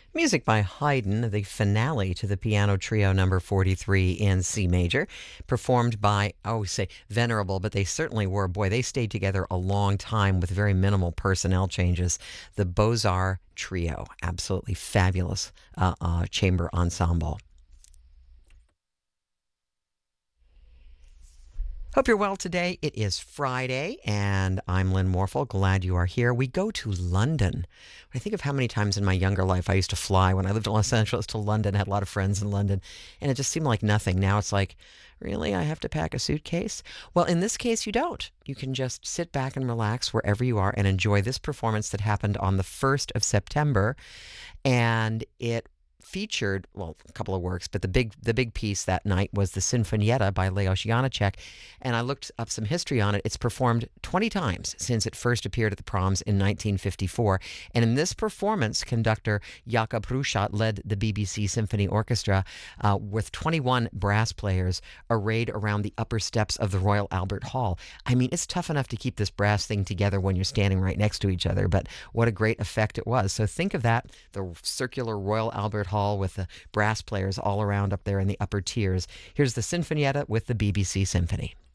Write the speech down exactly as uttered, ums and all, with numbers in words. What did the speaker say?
Music by Haydn, the finale to the piano trio number forty-three in C major, performed by, I always say venerable, but they certainly were. Boy, they stayed together a long time with very minimal personnel changes. The Beaux-Arts Trio, absolutely fabulous uh, uh, chamber ensemble. Hope you're well today. It is Friday, and I'm Lynn Morphle. Glad you are here. We go to London. When I think of how many times in my younger life I used to fly when I lived in Los Angeles to London, I had a lot of friends in London, and it just seemed like nothing. Now it's like, really, I have to pack a suitcase? Well, in this case, you don't. You can just sit back and relax wherever you are and enjoy this performance that happened on the first of September, and it featured, well, a couple of works, but the big the big piece that night was the Sinfonietta by Leos Janáček, and I looked up some history on it. It's performed twenty times since it first appeared at the Proms in nineteen fifty-four, and in this performance, conductor Jakub Hrušat led the B B C Symphony Orchestra uh, with twenty-one brass players arrayed around the upper steps of the Royal Albert Hall. I mean, it's tough enough to keep this brass thing together when you're standing right next to each other, but what a great effect it was. So think of that, the circular Royal Albert Hall with the brass players all around up there in the upper tiers. Here's the Sinfonietta with the B B C Symphony.